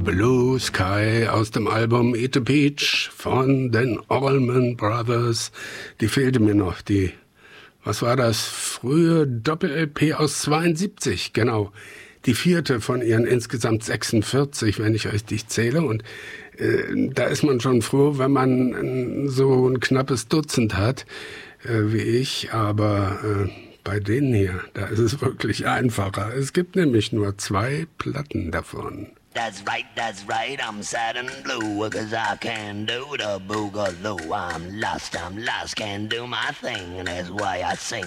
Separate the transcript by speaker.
Speaker 1: Blue Sky aus dem Album Eat the Peach von den Allman Brothers. Die fehlte mir noch, was war das? Frühe Doppel-LP aus 72, genau. Die 4. von ihren insgesamt 46, wenn ich richtig zähle. Und da ist man schon froh, wenn man so ein knappes Dutzend hat, wie ich. Aber bei denen hier, da ist es wirklich einfacher. Es gibt nämlich nur 2 Platten davon.
Speaker 2: That's right, I'm sad and blue, 'cause I can't do the boogaloo. I'm lost, can't do my thing, and that's why I sing.